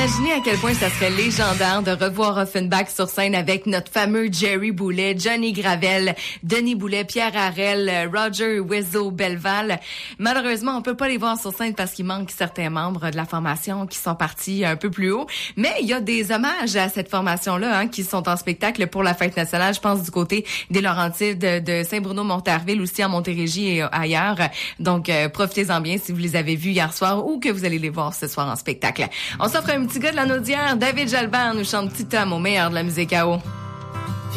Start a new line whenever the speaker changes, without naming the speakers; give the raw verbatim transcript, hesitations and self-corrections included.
Imaginez à quel point ça serait légendaire de revoir Offenbach sur scène avec notre fameux Jerry Boulet, Johnny Gravel, Denis Boulet, Pierre Harel, Roger Wizzo Belval. Malheureusement, on peut pas les voir sur scène parce qu'il manque certains membres de la formation qui sont partis un peu plus haut. Mais il y a des hommages à cette formation-là hein, qui sont en spectacle pour la fête nationale. Je pense du côté des Laurentides, de Saint-Bruno-Montarville, aussi en Montérégie et ailleurs. Donc, euh, profitez-en bien si vous les avez vus hier soir ou que vous allez les voir ce soir en spectacle. On s'offre un petit gars de la Naudière, David Jalbert nous chante Petit Tom au meilleur de la musique à eau.